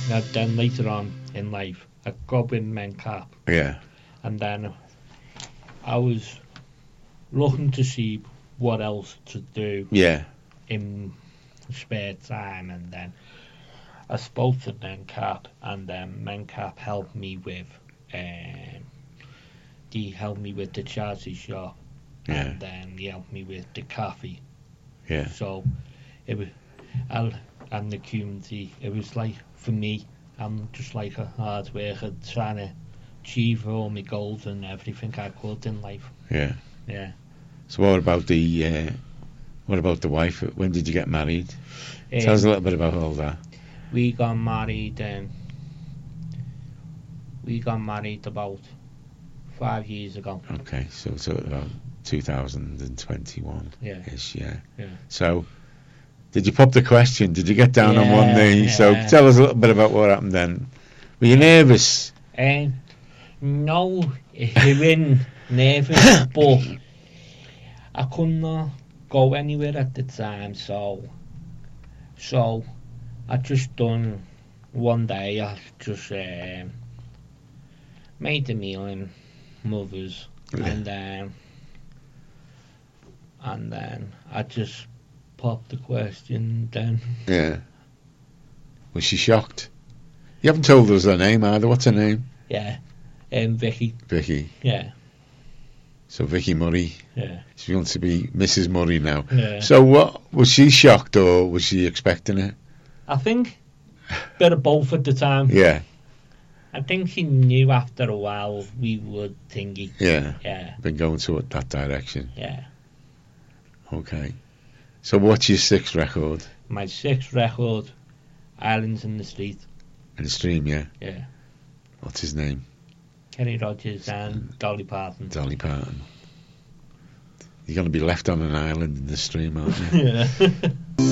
Now, then later on in life, I got with Mencap, Yeah. and then I was looking to see what else to do Yeah. in spare time, and then I spoke to Mencap, and then Mencap helped me with he helped me with the charity shop, Yeah. and then he helped me with the coffee. Yeah. So it was, and the community. It was like, for me, I'm just like a hard worker trying to achieve all my goals and everything I could in life. Yeah. Yeah. So what about the wife? When did you get married? Tell us a little bit about all that. We got married about 5 years ago. Okay, so about 2021 Yeah. ish, yeah. Yeah. So, did you pop the question? Did you get down on one knee? Yeah. So tell us a little bit about what happened then. Were you nervous? No, he wasn't nervous, but I couldn't go anywhere at the time, so I just done one day. I just made a meal in Mother's, Yeah. and then I just popped the question. Then Yeah. Was she shocked? You haven't told us her name either. What's her name? yeah, Vicky. Vicky. Yeah, So Vicky Murray. yeah, She wants to be Mrs. Murray now. yeah. So what was she shocked or was she expecting it? I think bit of both at the time. Yeah. I think she knew after a while we would thingy. Yeah. Yeah, Been going to that direction. yeah. Okay. So what's your sixth record? My sixth record, Islands in the Street. In the stream, yeah. Yeah. What's his name? Kenny Rogers and Dolly Parton. Dolly Parton. You're going to be left on an island in the stream, aren't you? Yeah.